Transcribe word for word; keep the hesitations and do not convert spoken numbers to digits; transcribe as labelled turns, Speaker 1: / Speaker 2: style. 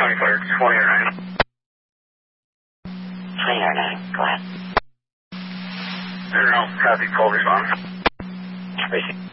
Speaker 1: twenty-third, twenty or nine.
Speaker 2: twenty or nine, go ahead.
Speaker 1: Zero, copy, full response.
Speaker 2: Receive.